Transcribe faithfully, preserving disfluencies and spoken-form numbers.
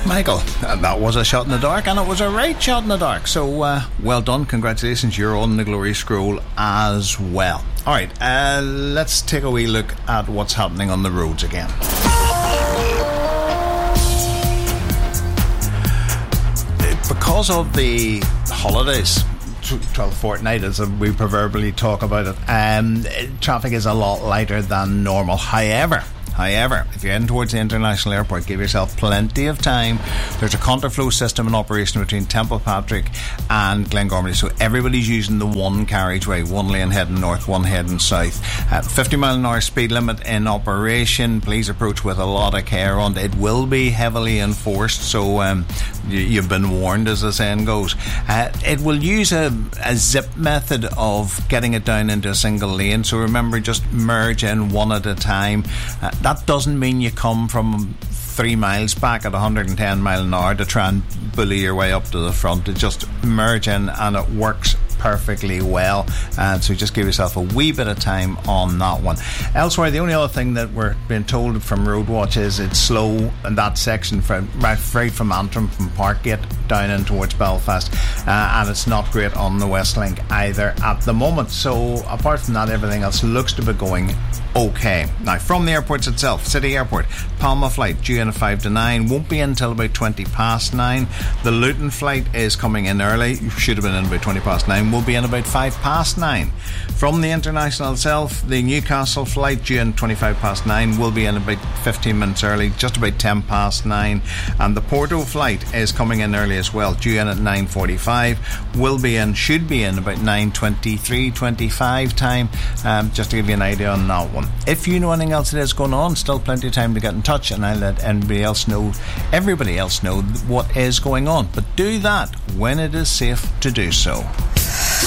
Michael, that was a shot in the dark, and it was a right shot in the dark. So, uh, well done. Congratulations. You're on the glory scroll as well. All right, uh, let's take a wee look at what's happening on the roads again. Because of the holidays, twelfth fortnight as we proverbially talk about it, um, traffic is a lot lighter than normal. However, However, if you're heading towards the international airport, give yourself plenty of time. There's a counterflow system in operation between Templepatrick and Glengormley, so everybody's using the one carriageway, one lane heading north, one heading south. Uh, fifty mile an hour speed limit in operation. Please approach with a lot of care on it. It will be heavily enforced, so um, you, you've been warned, as the saying goes. Uh, it will use a, a zip method of getting it down into a single lane, so remember, just merge in one at a time. Uh, That doesn't mean you come from three miles back at one hundred ten mile an hour to try and bully your way up to the front. It just merge in and it works perfectly well, and so just give yourself a wee bit of time on that one. Elsewhere, the only other thing that we're being told from Roadwatch is it's slow in that section from right, right from Antrim, from Parkgate down in towards Belfast, uh, and it's not great on the West Link either at the moment. So apart from that, everything else looks to be going okay. Now, from the airports itself, City Airport, Palma flight due in at five to nine, won't be in until about twenty past nine. The Luton flight is coming in early, should have been in about twenty past nine, will be in about five past nine. From the international itself, the Newcastle flight due in twenty-five past nine will be in about fifteen minutes early, just about ten past nine. And the Porto flight is coming in early as well, due in at nine forty-five, will be in, should be in about nine twenty-three, twenty-five time, um, just to give you an idea on that one. If you know anything else that is going on, still plenty of time to get in touch, and I'll let anybody else know, everybody else know what is going on. But do that when it is safe to do so.